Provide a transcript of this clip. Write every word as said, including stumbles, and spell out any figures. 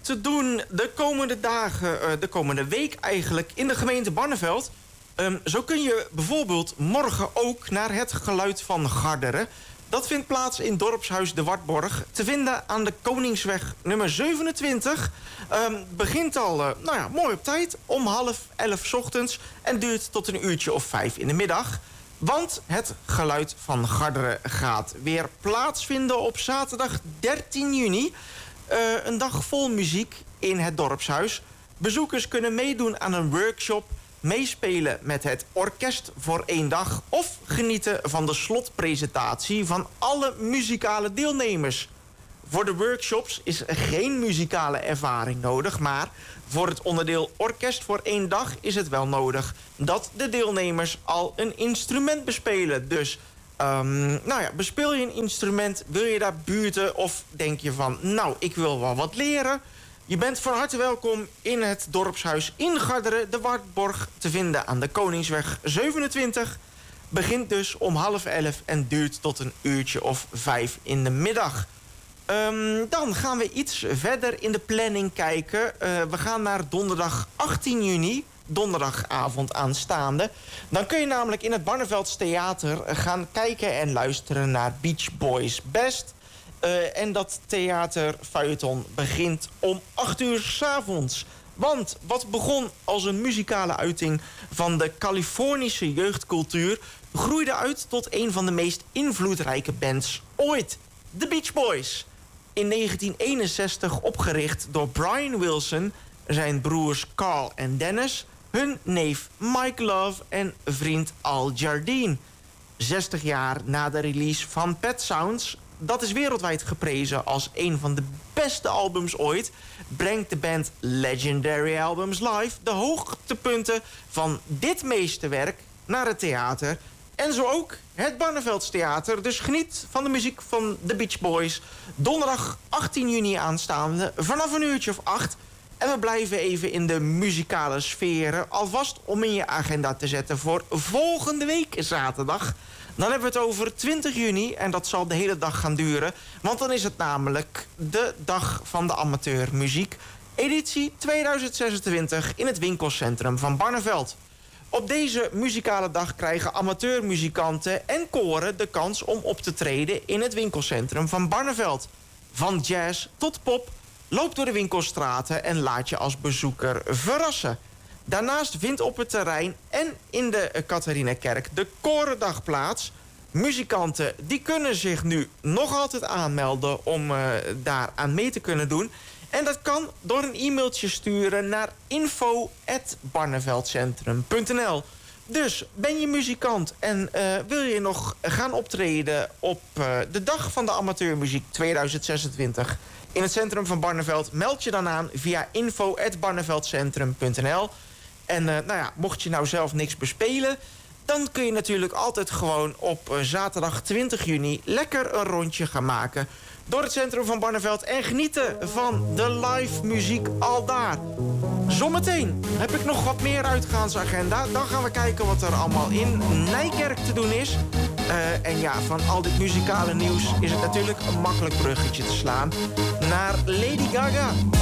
te doen de komende dagen, uh, de komende week eigenlijk, in de gemeente Barneveld? Um, zo kun je bijvoorbeeld morgen ook naar het Geluid van Garderen. Dat vindt plaats in dorpshuis De Wartborg. Te vinden aan de Koningsweg nummer zevenentwintig. Um, begint al, uh, nou ja, mooi op tijd. Om half elf 's ochtends. En duurt tot een uurtje of vijf in de middag. Want het Geluid van Garderen gaat weer plaatsvinden op zaterdag dertien juni. Uh, een dag vol muziek in het dorpshuis. Bezoekers kunnen meedoen aan een workshop, meespelen met het orkest voor één dag of genieten van de slotpresentatie van alle muzikale deelnemers. Voor de workshops is geen muzikale ervaring nodig, maar voor het onderdeel orkest voor één dag is het wel nodig dat de deelnemers al een instrument bespelen. Dus um, nou ja, bespeel je een instrument, wil je daar buurten of denk je van, nou, ik wil wel wat leren? Je bent van harte welkom in het dorpshuis in Garderen, De Wartborg, te vinden aan de Koningsweg zevenentwintig. Begint dus om half elf en duurt tot een uurtje of vijf in de middag. Um, dan gaan we iets verder in de planning kijken. Uh, we gaan naar donderdag achttien juni, donderdagavond aanstaande. Dan kun je namelijk in het Barnevelds Theater gaan kijken en luisteren naar Beach Boys Best. Uh, en dat theaterfeuilleton begint om acht uur 's avonds. Want wat begon als een muzikale uiting van de Californische jeugdcultuur groeide uit tot een van de meest invloedrijke bands ooit. De Beach Boys. In negentien eenenzestig opgericht door Brian Wilson, zijn broers Carl en Dennis, hun neef Mike Love en vriend Al Jardine. zestig jaar na de release van Pet Sounds, dat is wereldwijd geprezen als een van de beste albums ooit, brengt de band Legendary Albums Live de hoogtepunten van dit meesterwerk naar het theater. En zo ook het Barnevelds Theater. Dus geniet van de muziek van de Beach Boys. Donderdag achttien juni aanstaande, vanaf een uurtje of acht. En we blijven even in de muzikale sferen, alvast om in je agenda te zetten voor volgende week zaterdag. Dan hebben we het over twintig juni en dat zal de hele dag gaan duren. Want dan is het namelijk de Dag van de Amateurmuziek. Editie tweeduizend zesentwintig in het winkelcentrum van Barneveld. Op deze muzikale dag krijgen amateurmuzikanten en koren de kans om op te treden in het winkelcentrum van Barneveld. Van jazz tot pop, loop door de winkelstraten en laat je als bezoeker verrassen. Daarnaast vindt op het terrein en in de Catharinakerk de Korendag plaats. Muzikanten die kunnen zich nu nog altijd aanmelden om uh, daar aan mee te kunnen doen. En dat kan door een e-mailtje sturen naar info at barneveldcentrum punt n l. Dus ben je muzikant en uh, wil je nog gaan optreden op uh, de Dag van de Amateurmuziek tweeduizend zesentwintig in het centrum van Barneveld, meld je dan aan via info at barneveldcentrum punt n l. En uh, nou ja, mocht je nou zelf niks bespelen, dan kun je natuurlijk altijd gewoon op uh, zaterdag twintig juni lekker een rondje gaan maken door het centrum van Barneveld en genieten van de live muziek al daar. Zometeen heb ik nog wat meer uitgaansagenda. Dan gaan we kijken wat er allemaal in Nijkerk te doen is. Uh, en ja, van al dit muzikale nieuws is het natuurlijk een makkelijk bruggetje te slaan naar Lady Gaga.